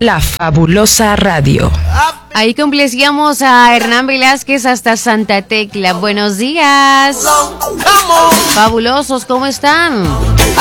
La Fabulosa Radio. Ahí complacíamos a Hernán Velázquez hasta Santa Tecla. Buenos días. Fabulosos, ¿cómo están?